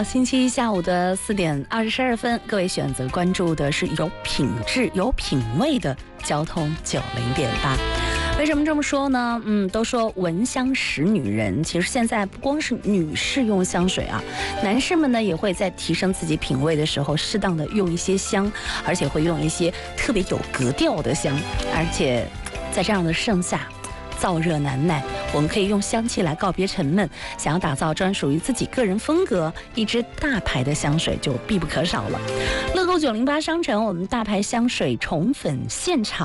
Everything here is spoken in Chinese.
好，星期一下午的4点22分，各位选择关注的是有品质、有品味的交通90.8。为什么这么说呢？都说闻香识女人，其实现在不光是女士用香水啊，男士们呢也会在提升自己品味的时候，适当的用一些香，而且会用一些特别有格调的香，而且在这样的盛夏，燥热难耐，我们可以用香气来告别沉闷。想要打造专属于自己个人风格，一支大牌的香水就必不可少了。乐购908商城，我们大牌香水宠粉现场。